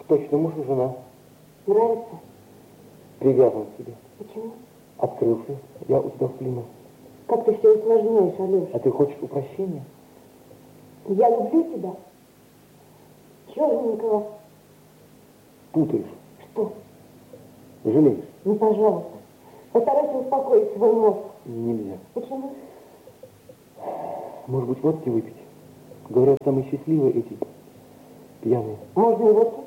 Точно муж и жена. Нравится? Привязан к тебе. Почему? Открылся. Я у тебя в плену. Как ты все усложняешь, Алеша. А ты хочешь упрощения? Я люблю тебя. Черненького. Путаешь. Что? Жалеешь? Ну, пожалуйста. Постарайся успокоить свой мозг. Нельзя. Почему? Может быть, водки выпить? Говорят, самые счастливые эти пьяные. Можно и водки?